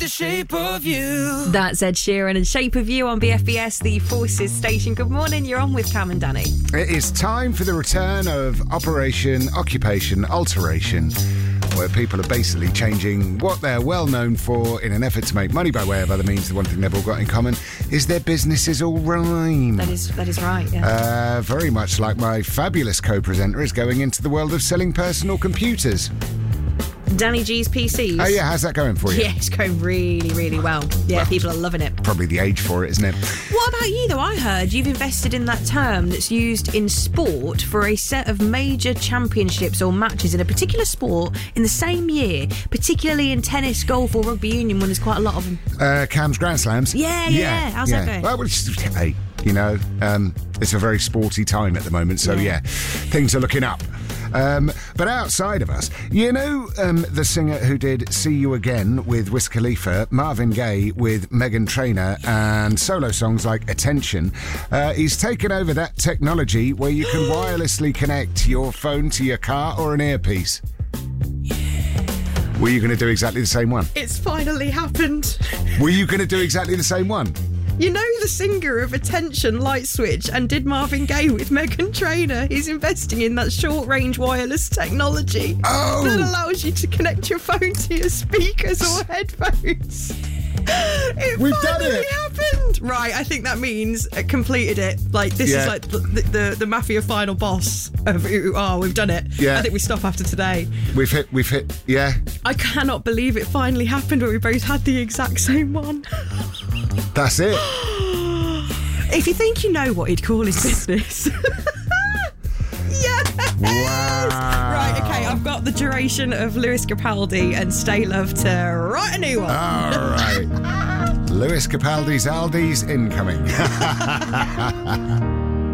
The Shape of You. That's Ed Sheeran and Shape of You on BFBS, the Forces station. Good morning, you're on with Cam and Danny. It is time for the return of Operation Occupation Alteration, where people are basically changing what they're well known for in an effort to make money by way of other means. The one thing they've all got in common is their businesses all rhyme. That is right, yeah. Very much like my fabulous co-presenter is going into the world of selling personal computers. Danny G's PCs. Oh yeah, how's that going for you? Yeah, it's going really, really well. Yeah, people are loving it. Probably the age for it, isn't it? What about you, though? I heard you've invested in that term that's used in sport for a set of major championships or matches in a particular sport in the same year, particularly in tennis, golf or rugby union when there's quite a lot of them. Cam's Grand Slams. Yeah. How's that going? Well, hey, you know, it's a very sporty time at the moment, so yeah things are looking up. But outside of us, you know the singer who did See You Again with Wiz Khalifa, Marvin Gaye with Meghan Trainor, and solo songs like Attention, he's taken over that technology where you can wirelessly connect your phone to your car or an earpiece. Were you going to do exactly the same one? It's finally happened. Were you going to do exactly the same one? You know the singer of Attention, Light Switch, and did Marvin Gaye with Meghan Trainor? He's investing in that short-range wireless technology that allows you to connect your phone to your speakers or headphones. We've done it. Happened. Right, I think that means completed it. Like, this is like the Mafia final boss of who are. We've done it. Yeah. I think we stop after today. We've hit, yeah. I cannot believe it finally happened where we both had the exact same one. That's it. If you think you know what he'd call his business. Yes! Wow. Right, okay, I've got the duration of Lewis Capaldi and Stay Love to write a new one. All right. Lewis Capaldi's Aldi's incoming.